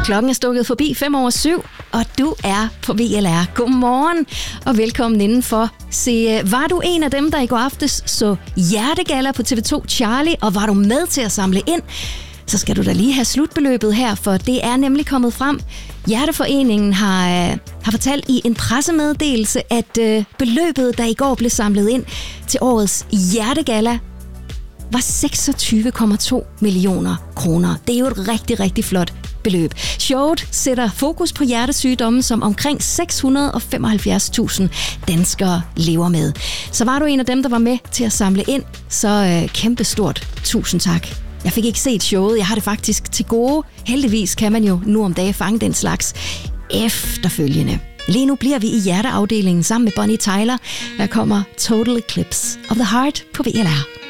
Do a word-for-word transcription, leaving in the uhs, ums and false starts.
Klokken er stukket forbi fem over syv, og du er på V L R. Godmorgen og velkommen indenfor. Se, var du en af dem, der i går aftes så Hjertegalla på T V to Charlie, og var du med til at samle ind, så skal du da lige have slutbeløbet her, for det er nemlig kommet frem. Hjerteforeningen har, øh, har fortalt i en pressemeddelelse, at øh, beløbet, der i går blev samlet ind til årets Hjertegalla, var seksogtyve komma to millioner kroner. Det er jo et rigtig, rigtig flot beløb. Showet sætter fokus på hjertesygdomme, som omkring seks hundrede og femoghalvfjerds tusind danskere lever med. Så var du en af dem, der var med til at samle ind, så øh, kæmpestort tusind tak. Jeg fik ikke set showet. Jeg har det faktisk til gode. Heldigvis kan man jo nu om dagen fange den slags efterfølgende. Lige nu bliver vi i hjerteafdelingen sammen med Bonnie Tyler. Der kommer Total Eclipse of the Heart på V L R.